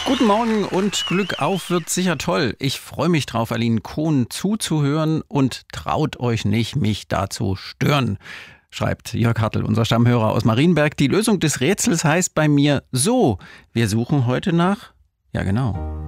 Guten Morgen und Glück auf wird sicher toll. Ich freue mich drauf, Aline Kohn zuzuhören und traut euch nicht, mich da zu stören, schreibt Jörg Hartl, unser Stammhörer aus Marienberg. Die Lösung des Rätsels heißt bei mir so: Wir suchen heute nach, ja genau,